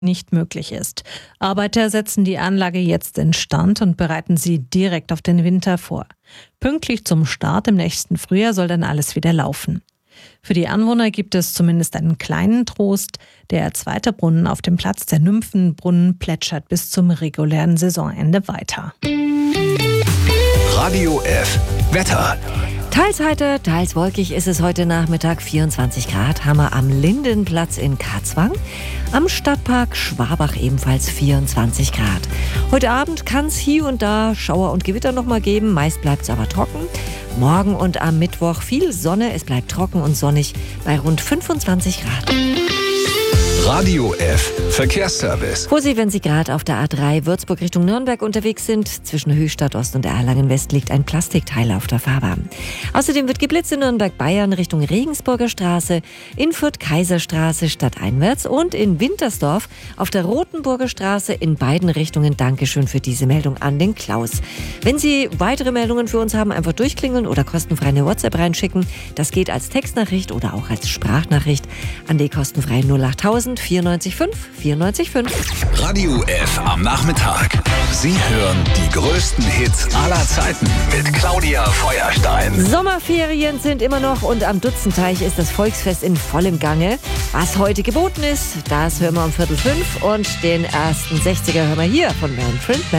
nicht möglich ist. Arbeiter setzen die Anlage jetzt instand und bereiten sie direkt auf den Winter vor. Pünktlich zum Start im nächsten Frühjahr soll dann alles wieder laufen. Für die Anwohner gibt es zumindest einen kleinen Trost. Der zweite Brunnen auf dem Platz, der Nymphenbrunnen, plätschert bis zum regulären Saisonende weiter. Radio F. Wetter. Teils heiter, teils wolkig ist es heute Nachmittag. 24 Grad haben wir am Lindenplatz in Katzwang. Am Stadtpark Schwabach ebenfalls 24 Grad. Heute Abend kann es hier und da Schauer und Gewitter noch mal geben. Meist bleibt es aber trocken. Morgen und am Mittwoch viel Sonne. Es bleibt trocken und sonnig bei rund 25 Grad. Radio F. Verkehrsservice. Vorsicht, wenn Sie gerade auf der A3 Würzburg Richtung Nürnberg unterwegs sind. Zwischen Höchstadt Ost und Erlangen West liegt ein Plastikteil auf der Fahrbahn. Außerdem wird geblitzt in Nürnberg-Bayern Richtung Regensburger Straße, in Fürth-Kaiserstraße stadteinwärts und in Wintersdorf auf der Rotenburger Straße in beiden Richtungen. Dankeschön für diese Meldung an den Klaus. Wenn Sie weitere Meldungen für uns haben, einfach durchklingeln oder kostenfrei eine WhatsApp reinschicken. Das geht als Textnachricht oder auch als Sprachnachricht an die kostenfreie 08000 94 5 94 5. Radio F am Nachmittag. Sie hören die größten Hits aller Zeiten mit Claudia Feuerstein. Sommerferien sind immer noch und am Dutzenteich ist das Volksfest in vollem Gange. Was heute geboten ist, das hören wir um 4:45 und den ersten 60er hören wir hier von Manfred Mann.